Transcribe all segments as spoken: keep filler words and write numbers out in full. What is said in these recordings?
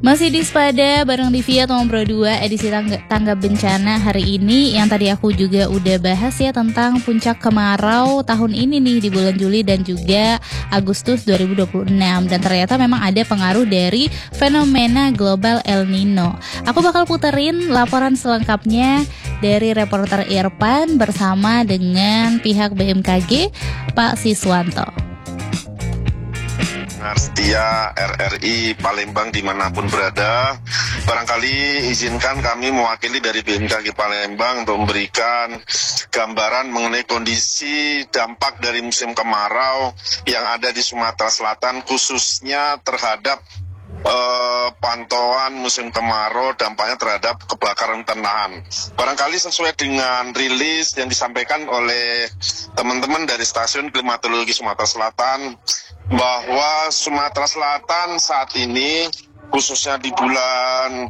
Masih di Spada bareng Divya Tomang Pro dua edisi tangga, tangga bencana hari ini. Yang tadi aku juga udah bahas ya tentang puncak kemarau tahun ini nih di bulan Juli dan juga Agustus dua ribu dua puluh enam. Dan ternyata memang ada pengaruh dari fenomena global El Nino. Aku bakal puterin laporan selengkapnya dari reporter Irfan bersama dengan pihak B M K G Pak Siswanto. Setia R R I Palembang dimanapun berada, barangkali izinkan kami mewakili dari B M K G Palembang untuk memberikan gambaran mengenai kondisi dampak dari musim kemarau yang ada di Sumatera Selatan, khususnya terhadap Uh, pantauan musim kemarau, dampaknya terhadap kebakaran hutan lahan. Barangkali sesuai dengan rilis yang disampaikan oleh teman-teman dari Stasiun Klimatologi Sumatera Selatan, bahwa Sumatera Selatan saat ini khususnya di bulan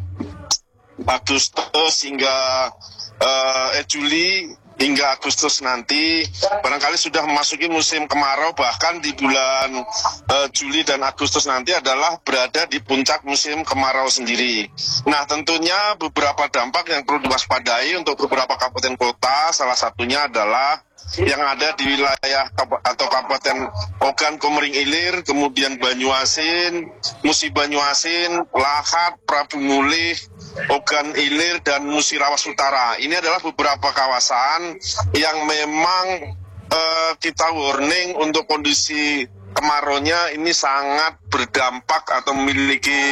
Agustus hingga uh, eh, Juli hingga Agustus nanti barangkali sudah memasuki musim kemarau, bahkan di bulan uh, Juli dan Agustus nanti adalah berada di puncak musim kemarau sendiri. Nah, tentunya beberapa dampak yang perlu diwaspadai untuk beberapa kabupaten kota, salah satunya adalah yang ada di wilayah atau Kabupaten Ogan Komering Ilir, kemudian Banyuasin, Musi Banyuasin, Lahat, Prabu Mulih, Ogan Ilir, dan Musi Rawas Utara. Ini adalah beberapa kawasan yang memang uh, kita warning untuk kondisi kemaraunya ini sangat berdampak atau memiliki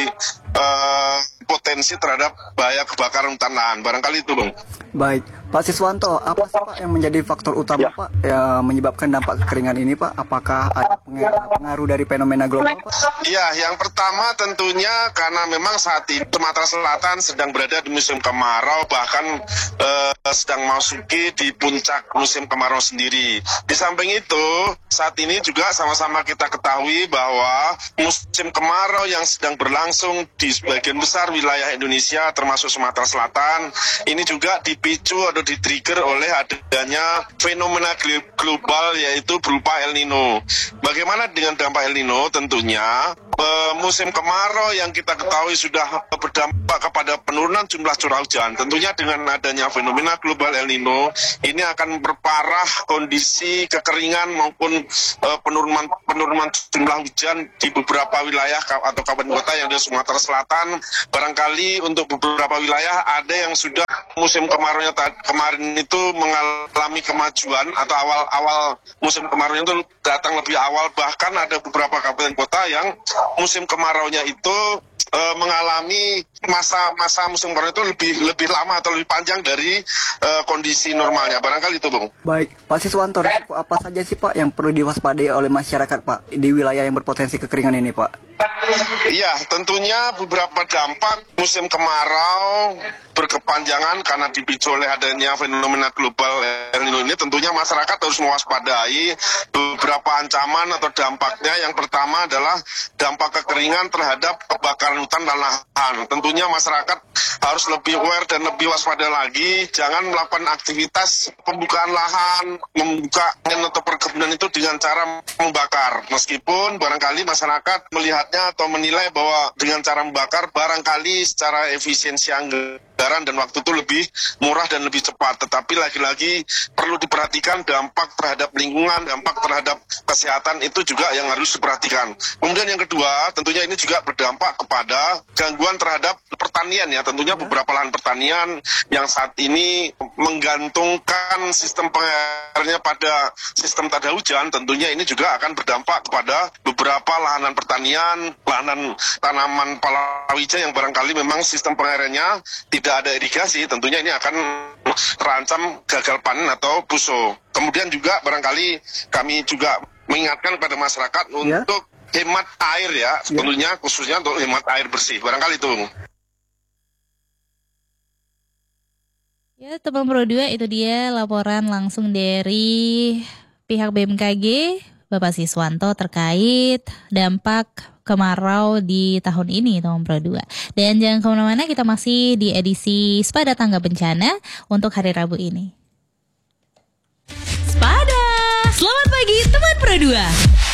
uh, potensi terhadap bahaya kebakaran hutan lahan. Barangkali itu, Bang. Baik, Pak Siswanto, apa sih Pak yang menjadi faktor utama ya. Pak yang menyebabkan dampak kekeringan ini, Pak? Apakah ada pengaruh dari fenomena global, Pak? Iya, yang pertama tentunya karena memang saat ini Sumatera Selatan sedang berada di musim kemarau, bahkan eh, sedang masuki di puncak musim kemarau sendiri. Di samping itu, saat ini juga sama-sama kita ketahui bahwa musim kemarau yang sedang berlangsung di sebagian besar wilayah Indonesia, termasuk Sumatera Selatan, ini juga dipicu atau di-trigger oleh adanya fenomena global yaitu berupa El Nino. Bagaimana dengan dampak El Nino? Tentunya uh, musim kemarau yang kita ketahui sudah berdampak kepada penurunan jumlah curah hujan. Tentunya dengan adanya fenomena global El Nino ini akan memperparah kondisi kekeringan maupun uh, penurunan penurunan jumlah hujan di beberapa wilayah atau kabupaten kota yang di Sumatera Selatan. Barangkali untuk beberapa wilayah ada yang sudah musim kemaraunya kemarin itu mengalami kemajuan atau awal-awal musim kemarau itu datang lebih awal, bahkan ada beberapa kabupaten kota yang musim kemaraunya itu e, mengalami masa-masa musim kemarau itu lebih lebih lama atau lebih panjang dari e, kondisi normalnya. Barangkali itu, Bang. Baik, Pak Siswanto, apa saja sih Pak yang perlu diwaspadai oleh masyarakat, Pak, di wilayah yang berpotensi kekeringan ini, Pak? Iya, tentunya beberapa dampak musim kemarau berkepanjangan karena dipicu oleh adanya fenomena global El Nino ini, tentunya masyarakat harus mewaspadai beberapa ancaman atau dampaknya. Yang pertama adalah dampak kekeringan terhadap kebakaran hutan dan lahan. Tentunya masyarakat harus lebih aware dan lebih waspada lagi, jangan melakukan aktivitas pembukaan lahan, membuka atau perkebunan itu dengan cara membakar. Meskipun barangkali masyarakat melihatnya atau menilai bahwa dengan cara membakar barangkali secara efisiensi anggaran dan waktu itu lebih murah dan lebih cepat, tetapi lagi-lagi perlu diperhatikan dampak terhadap lingkungan, dampak terhadap kesehatan itu juga yang harus diperhatikan. Kemudian yang kedua, tentunya ini juga berdampak kepada gangguan terhadap pertanian ya. Tentunya beberapa lahan pertanian yang saat ini menggantungkan sistem pengairnya pada sistem tada hujan, tentunya ini juga akan berdampak kepada beberapa lahanan pertanian, lahanan tanaman palawija yang barangkali memang sistem pengairannya tidak ada irigasi. Tentunya ini akan terancam gagal panen atau puso. Kemudian juga barangkali kami juga mengingatkan kepada masyarakat ya. untuk hemat air ya, sebetulnya ya. Khususnya untuk hemat air bersih. Barangkali itu. Ya, teman Pro dua, itu dia laporan langsung dari pihak B M K G Bapak Siswanto terkait dampak kemarau di tahun ini, teman Pro dua. Dan jangan kemana-mana, kita masih di edisi Spada Tangga Bencana untuk hari Rabu ini. Spada! Selamat pagi teman Pro dua.